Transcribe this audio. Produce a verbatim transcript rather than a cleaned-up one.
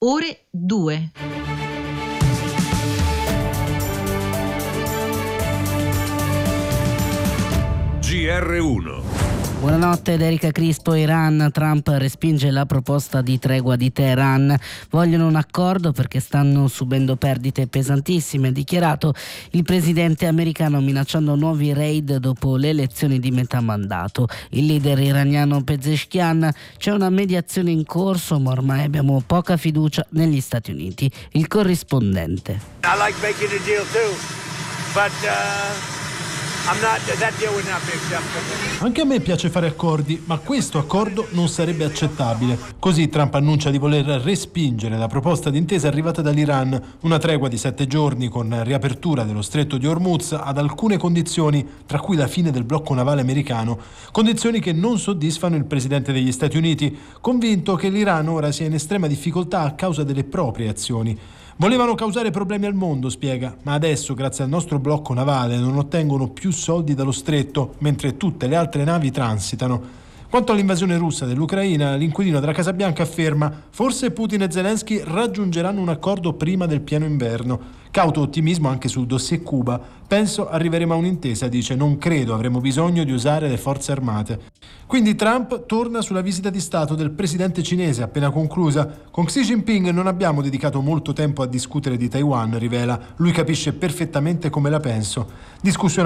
ore due. G R uno. Buonanotte ed Erika Crispo. Iran. Trump respinge la proposta di tregua di Teheran. Vogliono un accordo perché stanno subendo perdite pesantissime, ha dichiarato il presidente americano, minacciando nuovi raid dopo le elezioni di metà mandato. Il leader iraniano Pezeshkian: c'è una mediazione in corso, ma ormai abbiamo poca fiducia negli Stati Uniti. Il corrispondente. I like making a deal too, but uh... I'm not, that deal would not be acceptable. Anche a me piace fare accordi, ma questo accordo non sarebbe accettabile. Così Trump annuncia di voler respingere la proposta d'intesa arrivata dall'Iran, una tregua di sette giorni con riapertura dello stretto di Hormuz ad alcune condizioni, tra cui la fine del blocco navale americano, condizioni che non soddisfano il presidente degli Stati Uniti, convinto che l'Iran ora sia in estrema difficoltà a causa delle proprie azioni. Volevano causare problemi al mondo, spiega, ma adesso, grazie al nostro blocco navale, non ottengono più soldi dallo stretto, mentre tutte le altre navi transitano. Quanto all'invasione russa dell'Ucraina, l'inquilino della Casa Bianca afferma: forse Putin e Zelensky raggiungeranno un accordo prima del pieno inverno. Cauto ottimismo anche sul dossier Cuba. Penso arriveremo a un'intesa, dice, non credo avremo bisogno di usare le forze armate. Quindi Trump torna sulla visita di Stato del presidente cinese appena conclusa. Con Xi Jinping non abbiamo dedicato molto tempo a discutere di Taiwan, rivela. Lui capisce perfettamente come la penso. Discussione